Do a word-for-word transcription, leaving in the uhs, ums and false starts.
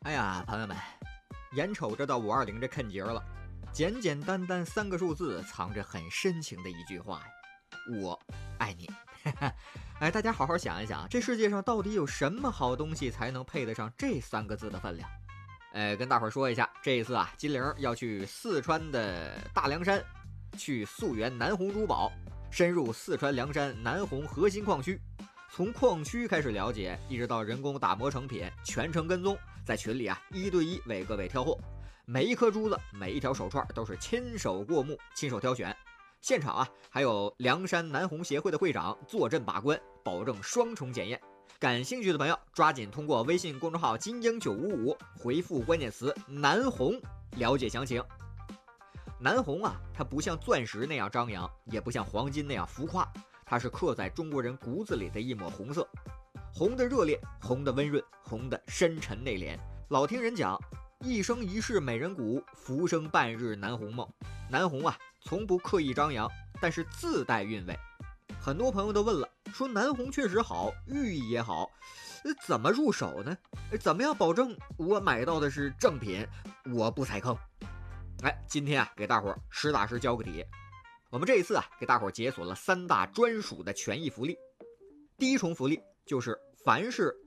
哎呀，朋友们，眼瞅着到五二零这坎节了，简简单单三个数字，藏着很深情的一句话呀，我爱你。哎，大家好好想一想，这世界上到底有什么好东西才能配得上这三个字的分量？哎，跟大伙儿说一下，这一次啊，金玲要去四川的大凉山，去溯源南红珠宝，深入四川凉山南红核心矿区，从矿区开始了解，一直到人工打磨成品，全程跟踪，在群里啊一对一为各位挑货，每一颗珠子，每一条手串都是亲手过目，亲手挑选。现场啊还有凉山南红协会的会长坐镇把关，保证双重检验。感兴趣的朋友抓紧通过微信公众号金鹰九五五回复关键词南红了解详情。南红啊，它不像钻石那样张扬，也不像黄金那样浮夸，它是刻在中国人骨子里的一抹红色，红的热烈，红的温润，红的深沉内敛。老听人讲，一生一世美人骨，浮生半日南红梦。南红啊，从不刻意张扬，但是自带韵味。很多朋友都问了，说南红确实好，寓意也好，怎么入手呢？怎么样保证我买到的是正品，我不踩坑？哎，今天啊，给大伙儿实打实教个底。我们这一次啊，给大伙儿解锁了三大专属的权益福利。第一重福利就是凡是